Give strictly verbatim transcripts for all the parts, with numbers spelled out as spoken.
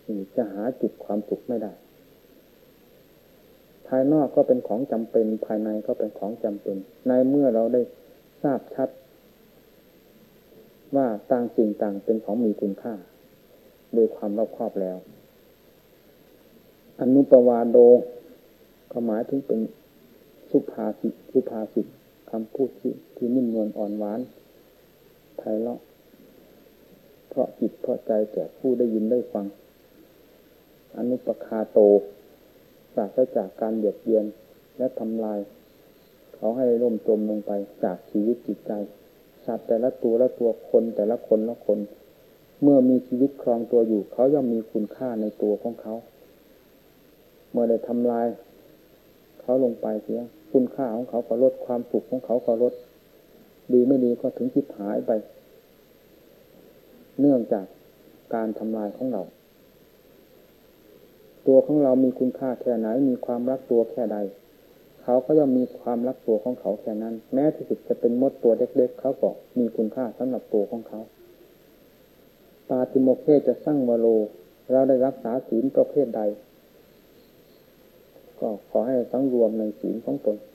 จะหาจุดความสุขไม่ได้ภายนอกก็เป็นของจำเป็นภายในก็เป็นของจำเป็นในเมื่อเราได้ทราบชัดว่าต่างสิ่งต่างเป็นของมีคุณค่าโดยความรอบคอบแล้วอนุปวาโดก็หมายถึงเป็นสุภาษิตสุภาษิตคำพูดที่ที่นิ่มนวลอ่อนหวานไพเราะเพราะจิตเพราะใจแก่ผู้ได้ยินได้ฟังอนุปคาโตปราศจากการเบียดเบียนและทำลายเขาให้ล่มจมลงไปจากชีวิตจิตใจสัตว์แต่ละตัวละตัวคนแต่ละคนละคนเมื่อมีชีวิตครองตัวอยู่เขาย่อมมีคุณค่าในตัวของเขาเมื่อได้ทำลายเขาลงไปเสียคุณค่าของเขาก็ลดความสุขของเขาก็ลดดีไม่ดีก็ถึงจิตหายไปเนื่องจากการทำลายของเราตัวของเรามีคุณค่าแค่ไหนมีความรักตัวแค่ใดเขาก็ย่อมมีความรักตัวของเขาแค่นั้นแม้ที่สุดจะเป็นมดตัวเล็กๆเขาก็มีคุณค่าสำหรับตัวของเขาปาติโมกข์จะสร้างวโรเราได้รักษาศีลประเภทใดก็ขอให้สังรวมในศีลของตน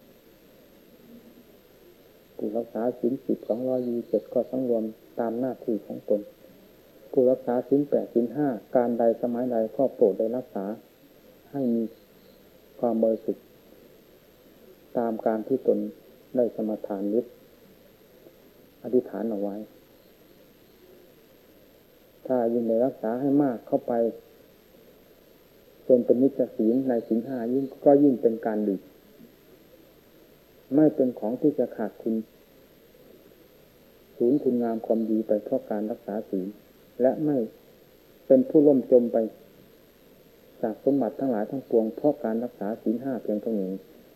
ผู้รักษาศีลสิบสองร้อยยี่สิบเจ็ดก็สังรวมตามหน้าที่ของตนผู้รักษาศีลแปดศีลห้าการใดสมัยใดก็โปรดได้รักษาให้มีความบริสุทธิ์ตามการที่ตนได้สมาทานยึดอธิษฐานเอาไว้ถ้ายิ่งได้รักษาให้มากเข้าไปจนเป็นนิจศีลในศีลห้ายิ่งก็ยิ่งเป็นการดีไม่เป็นของที่จะขาดคุณสูญคุณงามความดีไปเพราะการรักษาศีลและไม่เป็นผู้ล่มจมไปจากสมบัติทั้งหลายทั้งปวงเพราะการรักษาศีลห้าเพียงเท่านี้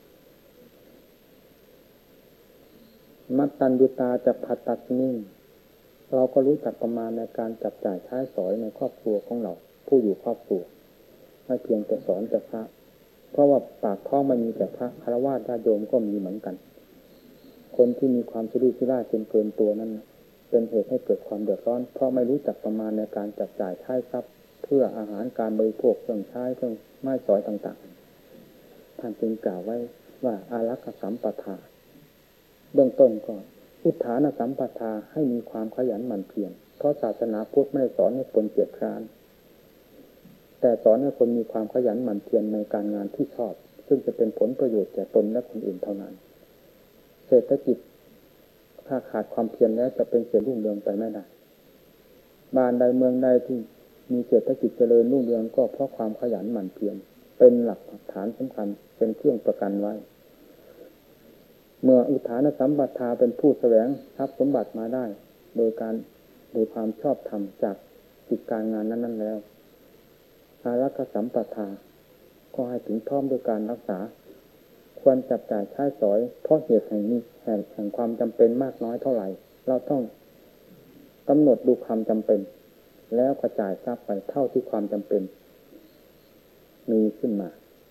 มัตตัญญูตาจะพัตตัสนิ่งเราก็รู้จักประมาณในการจับจ่ายใช้สอยในครอบครัวของเราผู้อยู่ครอบครัวไม่เพียงแต่สอนแต่พระเพราะว่าปากท้องไม่มีแต่พระฆราวาสญาติโยมก็มีเหมือนกันคนที่มีความสุรุ่ยสุร่ายจนเกินตัวนั้นเป็นเหตุให้เกิดความเดือดร้อนเพราะไม่รู้จักประมาณในการจับจ่ายใช้ทรัพย์เพื่ออาหารการบริโภคเครื่องใช้เครื่องไม้สอยต่างๆท่านจึงกล่าวไว้ว่าอารักขสัมปทาเบื้องต้นก็อุทธานสัมปทาให้มีความขยันหมั่นเพียรเพราะศาสนาพุทธไม่ได้สอนให้คนเกียจคร้านแต่สอนให้คนมีความขยันหมั่นเพียรในการงานที่ชอบซึ่งจะเป็นผลประโยชน์แก่ตนและคนอื่นเท่านั้นเศรษฐกิจถ้าขาดความเพียรแล้วจะเป็นเสื่อมรุ่งเรืองไปไม่ได้บ้านใดเมืองใดที่มีเศรษฐกิจเจริญรุ่งเรืองก็เพราะความขยันหมั่นเพียรเป็นหลักฐานสำคัญเป็นเครื่องประกันไว้เมื่ออุทานสัมปทาเป็นผู้แสวงทรัพย์สมบัติมาได้โดยการโดยความชอบธรรมจากกิจการงานนั้นๆแล้วอารักขสัมปทาก็ให้ถึงพร้อมด้วยการรักษาควรจับจ่ายใช้สอยเพราะเหตุแห่งนี้แห่งแห่งความจำเป็นมากน้อยเท่าไหร่เราต้องกำหนดดูความจำเป็นแล้วกระจายทรัพย์ไปเท่าที่ความจำเป็นมีขึ้นมา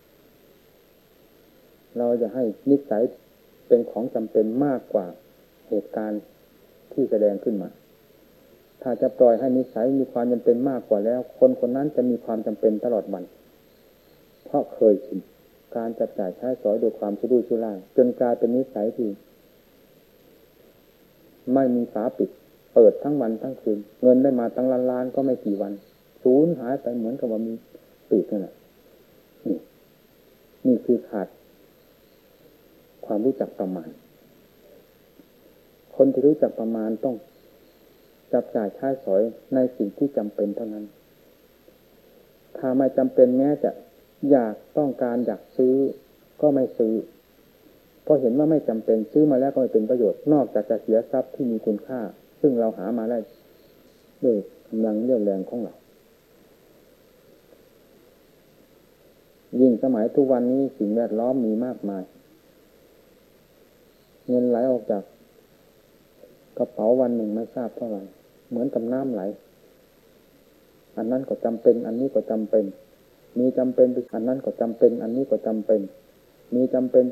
เราจะให้นิสัยเป็นของจำเป็นมากกว่าเหตุการณ์ที่แสดงขึ้นมาถ้าจะปล่อยให้นิสัยมีความจำเป็นมากกว่าแล้วคนคนนั้นจะมีความจำเป็นตลอดวันเพราะเคยชินการจับจ่ายใช้สอยโดยความสุรุ่ยสุร่ายจนกลายเป็นนิสัยที่ไม่มีฝาปิดเปิดทั้งวันทั้งคืนเงินได้มาตั้งล้านล้านก็ไม่กี่วันสูญหายไปเหมือนกับว่ามีปิดนั่นแหละนี่นี่คือขาดความรู้จักประมาณคนที่รู้จักประมาณต้องจับจ่ายใช้สอยในสิ่งที่จำเป็นเท่านั้นถ้าไม่จำเป็นแม้จะอยากต้องการอยากซื้อก็ไม่ซื้อเพราะเห็นว่าไม่จำเป็นซื้อมาแล้วก็ไม่เป็นประโยชน์นอกจากจะเสียทรัพย์ที่มีคุณค่าซึ่งเราหามาได้ด้วยกำลังเรี่ยวแรงของเรายิ่งสมัยทุกวันนี้สิ่งแวดล้อมมีมากมายเงินไหลออกจากกระเป๋าวันหนึ่งไม่ทราบเท่าไหร่เหมือนกับน้ำไหลอันนั้นก็จำเป็นอันนี้ก็จำเป็นมีจำเป็นอันนั้นก็จำเป็นอันนี้ก็จำเป็นมีจำเป็น